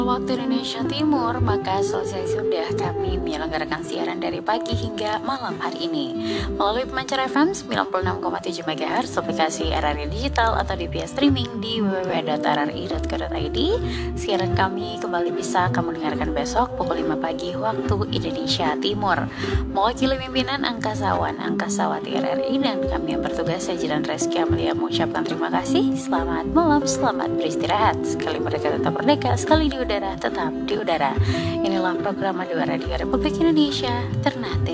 Waktu Indonesia Timur, maka selesai sudah kami menyelenggarakan siaran dari pagi hingga malam hari ini melalui Pemancar FM 96,7 MHz, aplikasi RRI Digital atau di via streaming di www.rri.co.id. Siaran kami kembali bisa kamu dengarkan besok pukul 5 pagi waktu Indonesia Timur. Mewakili pimpinan Angkasawan Angkasawati RRI dan kami yang bertugas, saya Jiran Reski Amelia mengucapkan terima kasih. Selamat malam, selamat beristirahat. Sekali mereka tetap merdeka, sekali di udara tetap di udara. Inilah program Madura Radio Republik Indonesia, Ternate.